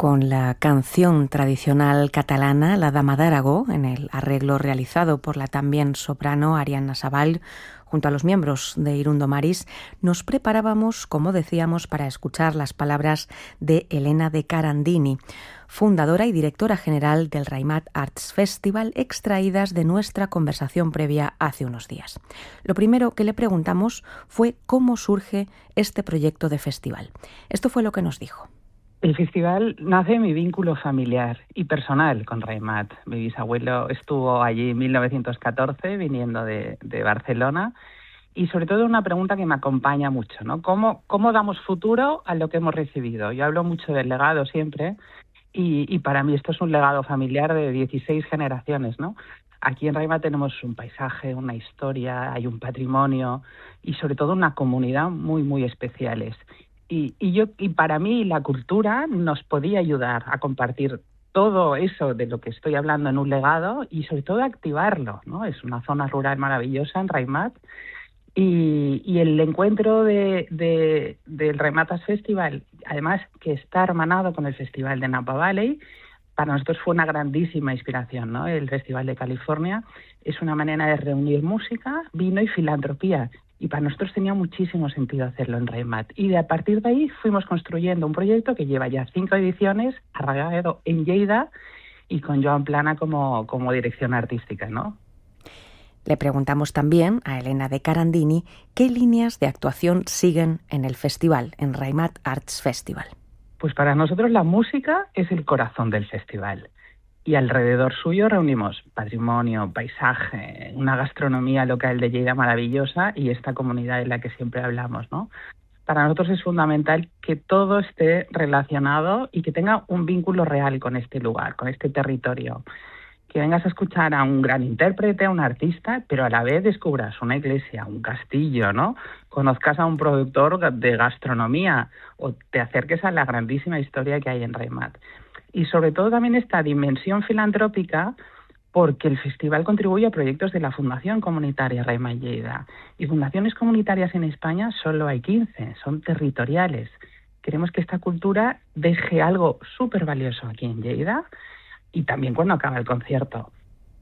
con la canción tradicional catalana La Dama d'Aragó, en el arreglo realizado por la también soprano Ariadna Sabal, junto a los miembros de Irundo Maris, nos preparábamos, como decíamos, para escuchar las palabras de Elena de Carandini, fundadora y directora general del Raimat Arts Festival, extraídas de nuestra conversación previa hace unos días. Lo primero que le preguntamos fue cómo surge este proyecto de festival. Esto fue lo que nos dijo. El festival nace de mi vínculo familiar y personal con Raimat. Mi bisabuelo estuvo allí en 1914, viniendo de Barcelona, y sobre todo una pregunta que me acompaña mucho, ¿no? ¿Cómo damos futuro a lo que hemos recibido? Yo hablo mucho del legado siempre, y para mí esto es un legado familiar de 16 generaciones, ¿no? Aquí en Raimat tenemos un paisaje, una historia, hay un patrimonio y sobre todo una comunidad muy, muy especiales. Y para mí la cultura nos podía ayudar a compartir todo eso de lo que estoy hablando en un legado y sobre todo activarlo, ¿no? Es una zona rural maravillosa en Raimat y el encuentro del Raimat Arts Festival, además que está hermanado con el Festival de Napa Valley, para nosotros fue una grandísima inspiración, ¿no? El Festival de California es una manera de reunir música, vino y filantropía. Y para nosotros tenía muchísimo sentido hacerlo en Raimat. Y a partir de ahí fuimos construyendo un proyecto que lleva ya 5 ediciones, arraigado en Lleida y con Joan Plana como dirección artística, ¿no? Le preguntamos también a Elena de Carandini qué líneas de actuación siguen en el festival, en Raimat Arts Festival. Pues para nosotros la música es el corazón del festival. Y alrededor suyo reunimos patrimonio, paisaje, una gastronomía local de Lleida maravillosa y esta comunidad de la que siempre hablamos, ¿no? Para nosotros es fundamental que todo esté relacionado y que tenga un vínculo real con este lugar, con este territorio. Que vengas a escuchar a un gran intérprete, a un artista, pero a la vez descubras una iglesia, un castillo, ¿no? Conozcas a un productor de gastronomía o te acerques a la grandísima historia que hay en Raimat. Y sobre todo también esta dimensión filantrópica, porque el festival contribuye a proyectos de la Fundación Comunitaria Raimat Lleida. Y fundaciones comunitarias en España solo hay 15, son territoriales. Queremos que esta cultura deje algo súper valioso aquí en Lleida y también cuando acaba el concierto.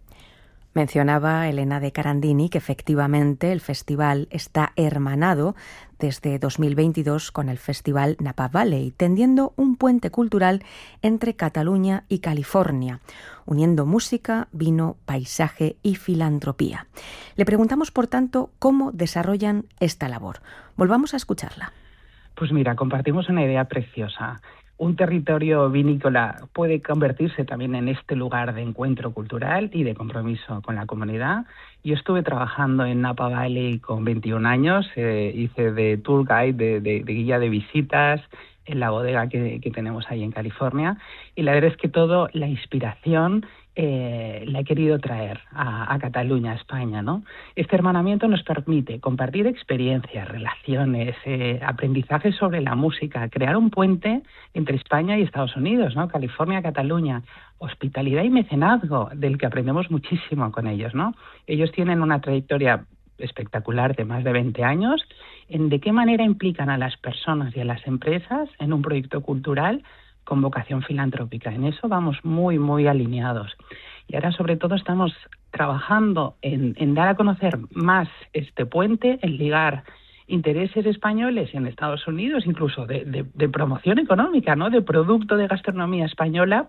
Mencionaba Elena de Carandini que efectivamente el festival está hermanado desde 2022 con el Festival Napa Valley, tendiendo un puente cultural entre Cataluña y California, uniendo música, vino, paisaje y filantropía. Le preguntamos, por tanto, cómo desarrollan esta labor. Volvamos a escucharla. Pues mira, compartimos una idea preciosa. Un territorio vinícola puede convertirse también en este lugar de encuentro cultural y de compromiso con la comunidad. Yo estuve trabajando en Napa Valley con 21 años, hice de tour guide, de guía de visitas en la bodega que tenemos ahí en California, y la verdad es que la inspiración la he querido traer a Cataluña, a España, ¿no? Este hermanamiento nos permite compartir experiencias, relaciones, aprendizajes sobre la música, crear un puente entre España y Estados Unidos, ¿no? California, Cataluña, hospitalidad y mecenazgo, del que aprendemos muchísimo con ellos, ¿no? Ellos tienen una trayectoria espectacular de más de 20 años, en de qué manera implican a las personas y a las empresas en un proyecto cultural con vocación filantrópica. En eso vamos muy, muy alineados. Y ahora, sobre todo, estamos trabajando en dar a conocer más este puente, en ligar intereses españoles en Estados Unidos, incluso de promoción económica, ¿no? De producto de gastronomía española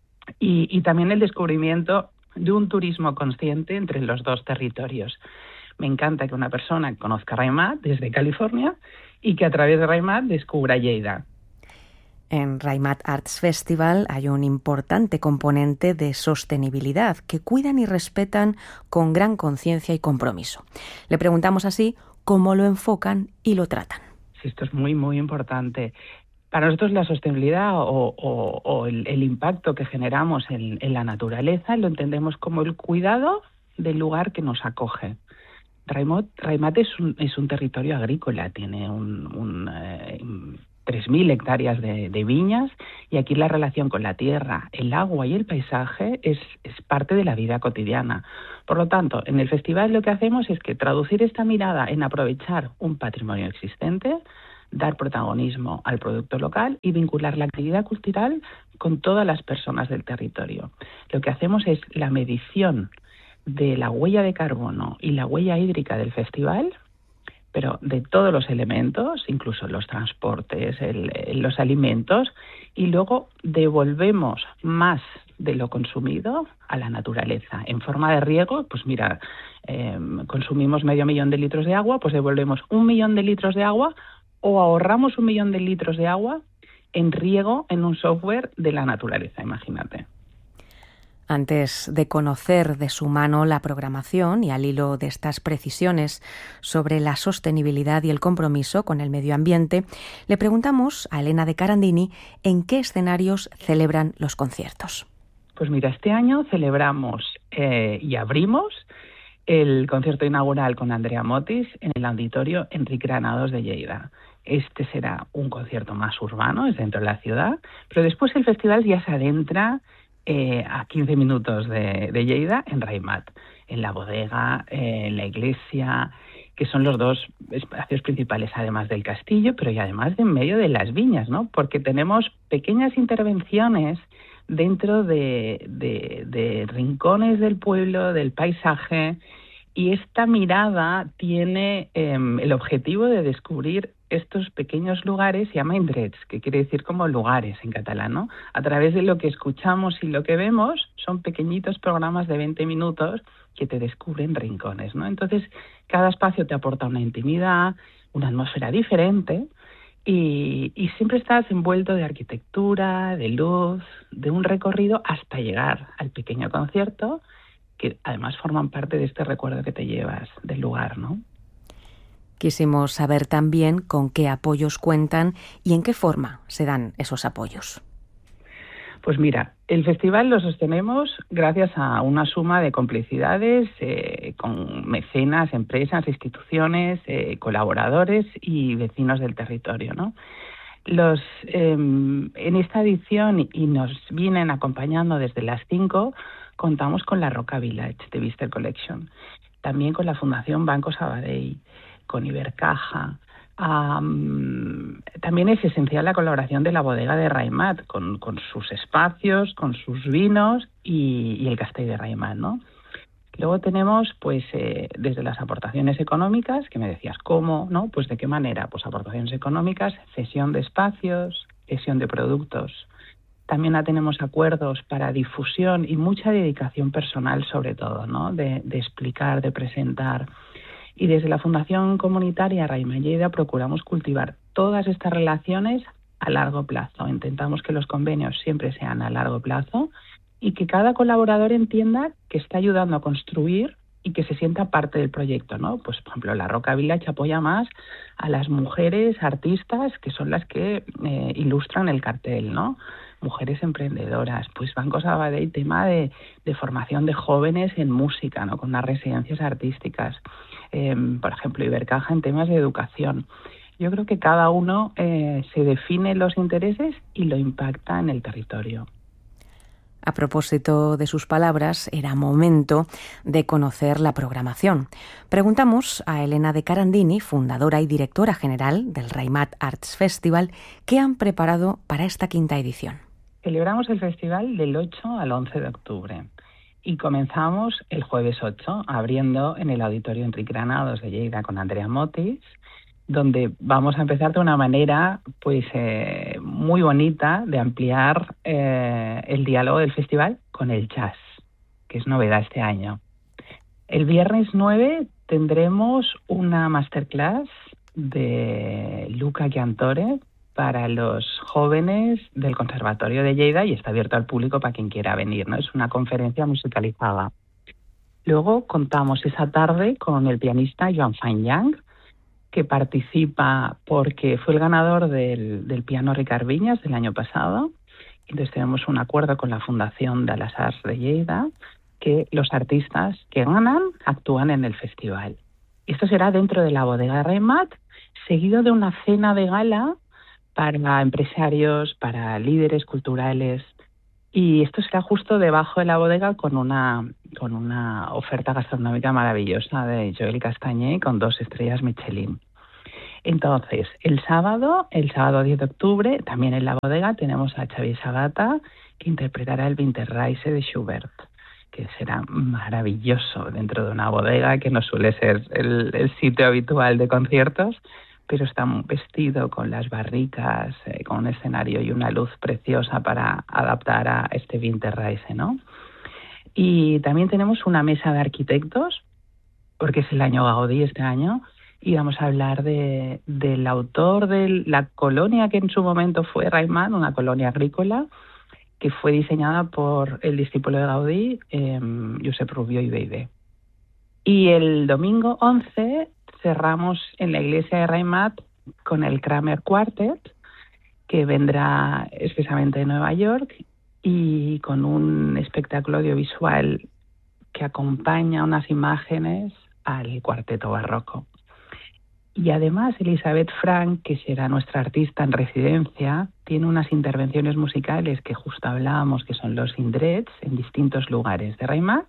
y también el descubrimiento de un turismo consciente entre los dos territorios. Me encanta que una persona conozca Raimat desde California y que a través de Raimat descubra Lleida. En Raimat Arts Festival hay un importante componente de sostenibilidad que cuidan y respetan con gran conciencia y compromiso. Le preguntamos así cómo lo enfocan y lo tratan. Sí, esto es muy, muy importante. Para nosotros la sostenibilidad o el impacto que generamos en la naturaleza lo entendemos como el cuidado del lugar que nos acoge. Raimat es un territorio agrícola, tiene 3.000 hectáreas de viñas, y aquí la relación con la tierra, el agua y el paisaje es parte de la vida cotidiana. Por lo tanto, en el festival lo que hacemos es que traducir esta mirada en aprovechar un patrimonio existente, dar protagonismo al producto local y vincular la actividad cultural con todas las personas del territorio. Lo que hacemos es la medición de la huella de carbono y la huella hídrica del festival, pero de todos los elementos, incluso los transportes, los alimentos, y luego devolvemos más de lo consumido a la naturaleza. En forma de riego, pues mira, consumimos 500.000 de litros de agua, pues devolvemos 1.000.000 de litros de agua o ahorramos 1.000.000 de litros de agua en riego en un software de la naturaleza, imagínate. Antes de conocer de su mano la programación y al hilo de estas precisiones sobre la sostenibilidad y el compromiso con el medio ambiente, le preguntamos a Elena de Carandini en qué escenarios celebran los conciertos. Pues mira, este año celebramos y abrimos el concierto inaugural con Andrea Motis en el Auditorio Enric Granados de Lleida. Este será un concierto más urbano, es dentro de la ciudad, pero después el festival ya se adentra a 15 minutos de Lleida, en Raimat, en la bodega, en la iglesia, que son los dos espacios principales, además del castillo, pero y además de en medio de las viñas, ¿no? Porque tenemos pequeñas intervenciones dentro de rincones del pueblo, del paisaje, y esta mirada tiene el objetivo de descubrir estos pequeños lugares, se llama indrets, que quiere decir como lugares en catalán, ¿no? A través de lo que escuchamos y lo que vemos, son pequeñitos programas de 20 minutos que te descubren rincones, ¿no? Entonces, cada espacio te aporta una intimidad, una atmósfera diferente, y siempre estás envuelto de arquitectura, de luz, de un recorrido hasta llegar al pequeño concierto, que además forman parte de este recuerdo que te llevas del lugar, ¿no? Quisimos saber también con qué apoyos cuentan y en qué forma se dan esos apoyos. Pues mira, el festival lo sostenemos gracias a una suma de complicidades con mecenas, empresas, instituciones, colaboradores y vecinos del territorio, ¿no? En esta edición, y nos vienen acompañando desde las 5, contamos con la Roca Village de Vista Collection, también con la Fundación Banco Sabadell, con Ibercaja. También es esencial la colaboración de la bodega de Raimat, con sus espacios, con sus vinos y el Castell de Raimat, ¿no? Luego tenemos, pues, desde las aportaciones económicas, que me decías, ¿cómo? ¿No? Pues, ¿de qué manera? Pues aportaciones económicas, cesión de espacios, cesión de productos. También tenemos acuerdos para difusión y mucha dedicación personal, sobre todo, ¿no? De explicar, de presentar. Y desde la Fundación Comunitaria Raimat Lleida procuramos cultivar todas estas relaciones a largo plazo. Intentamos que los convenios siempre sean a largo plazo y que cada colaborador entienda que está ayudando a construir y que se sienta parte del proyecto, ¿no? Pues, por ejemplo, la Roca Village apoya más a las mujeres artistas, que son las que ilustran el cartel, ¿no? Mujeres emprendedoras. Pues Banco Sabadell, tema de formación de jóvenes en música, ¿no? Con unas residencias artísticas. Por ejemplo, Ibercaja en temas de educación. Yo creo que cada uno se define los intereses y lo impacta en el territorio. A propósito de sus palabras, era momento de conocer la programación. Preguntamos a Elena de Carandini, fundadora y directora general del Raimat Arts Festival, qué han preparado para esta 5ª edición. Celebramos el festival del 8 al 11 de octubre y comenzamos el jueves 8 abriendo en el Auditorio Enric Granados de Lleida con Andrea Motis, donde vamos a empezar de una manera pues muy bonita de ampliar el diálogo del festival con el jazz, que es novedad este año. El viernes 9 tendremos una masterclass de Luca Chiantore para los jóvenes del Conservatorio de Lleida y está abierto al público para quien quiera venir, ¿no? Es una conferencia musicalizada. Luego contamos esa tarde con el pianista Joan Fine-Young, que participa porque fue el ganador del piano Ricard Viñas del año pasado. Entonces tenemos un acuerdo con la Fundación de las Arts de Lleida que los artistas que ganan actúan en el festival. Esto será dentro de la bodega de Raimat, seguido de una cena de gala para empresarios, para líderes culturales, y esto será justo debajo de la bodega con una oferta gastronómica maravillosa de Joel Castañé con 2 estrellas Michelin. Entonces, el sábado 10 de octubre, también en la bodega tenemos a Xavier Sabata, que interpretará el Winterreise de Schubert, que será maravilloso dentro de una bodega, que no suele ser el sitio habitual de conciertos, pero está vestido con las barricas, con un escenario y una luz preciosa para adaptar a este Winterreise, ¿no? Y también tenemos una mesa de arquitectos, porque es el año Gaudí este año, y vamos a hablar del autor de la colonia que en su momento fue Raimad, una colonia agrícola, que fue diseñada por el discípulo de Gaudí, Josep Rubió y Beibe. Y el domingo 11 cerramos en la iglesia de Raimad con el Kramer Quartet, que vendrá expresamente de Nueva York, y con un espectáculo audiovisual que acompaña unas imágenes al cuarteto barroco. Y además Elizabeth Frank, que será nuestra artista en residencia, tiene unas intervenciones musicales que justo hablábamos, que son los indrets en distintos lugares de Raimad,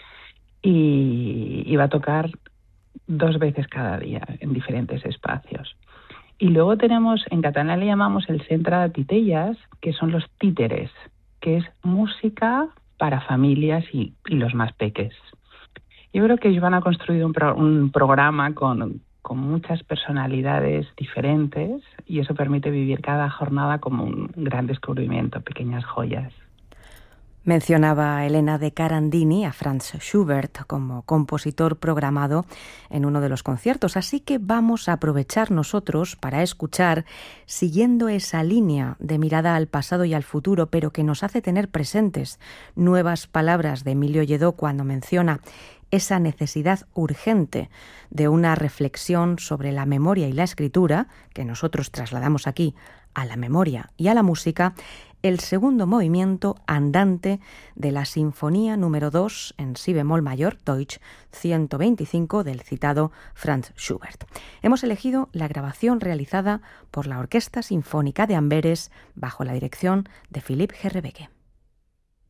y va a tocar 2 veces cada día en diferentes espacios. Y luego tenemos, en catalán le llamamos el Centre de Titelles, que son los títeres, que es música para familias y los más peques. Yo creo que ellos van a construir un programa con muchas personalidades diferentes, y eso permite vivir cada jornada como un gran descubrimiento, pequeñas joyas. Mencionaba Elena de Carandini a Franz Schubert como compositor programado en uno de los conciertos, así que vamos a aprovechar nosotros para escuchar, siguiendo esa línea de mirada al pasado y al futuro, pero que nos hace tener presentes nuevas palabras de Emilio Lledó cuando menciona esa necesidad urgente de una reflexión sobre la memoria y la escritura, que nosotros trasladamos aquí a la memoria y a la música, el segundo movimiento andante de la Sinfonía número 2 en si bemol mayor, Deutsch 125, del citado Franz Schubert. Hemos elegido la grabación realizada por la Orquesta Sinfónica de Amberes bajo la dirección de Philipp Herrebeke.